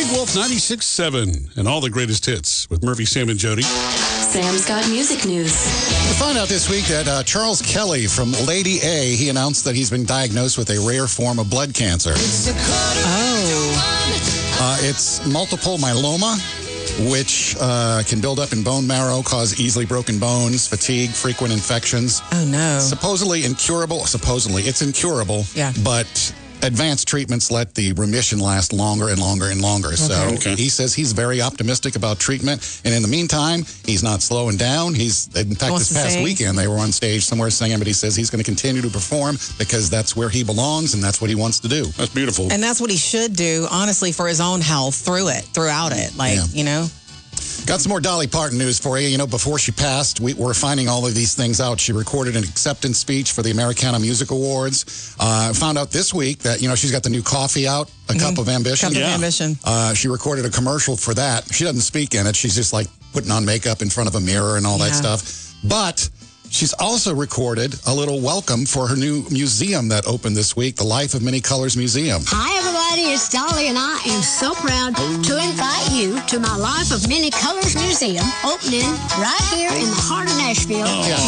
Big Wolf 96.7 and all the greatest hits with Murphy, Sam, and Jody. Sam's got music news. We found out this week that Charles Kelly from Lady A, he announced that he's been diagnosed with a rare form of blood cancer. It's multiple myeloma, which can build up in bone marrow, cause easily broken bones, fatigue, frequent infections. Oh, no. Supposedly, it's incurable. Yeah. But advanced treatments let the remission last longer and longer and longer. So he says he's very optimistic about treatment. And in the meantime, he's not slowing down. In fact, this past weekend, they were on stage somewhere singing, but he says he's going to continue to perform because that's where he belongs and that's what he wants to do. That's beautiful. And that's what he should do, honestly, for his own health throughout it. You know? Got some more Dolly Parton news for you. You know, before she passed, we're finding all of these things out. She recorded an acceptance speech for the Americana Music Awards. Found out this week that, you know, she's got the new coffee out, A Cup of Ambition. Cup of Ambition. She recorded a commercial for that. She doesn't speak in it. She's just like putting on makeup in front of a mirror and all that stuff. But she's also recorded a little welcome for her new museum that opened this week, the Life of Many Colors Museum. Hi, everybody. It's Dolly, and I am so proud to invite you to my Life of Many Colors Museum opening right here in the heart of Nashville.